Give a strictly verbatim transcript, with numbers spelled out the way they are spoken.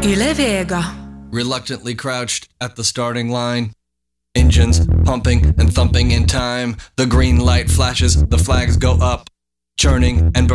Yle Vega. Reluctantly crouched at the starting line. Engines pumping and thumping in time. The green light flashes, the flags go up, churning and burning.